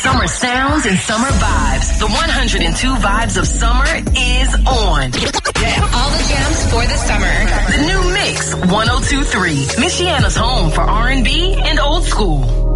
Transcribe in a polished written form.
Summer sounds and summer vibes. The 102 vibes of summer is on. Yeah. All the jams for the summer. The new Mix 102.3, Michiana's home for R&B and old school.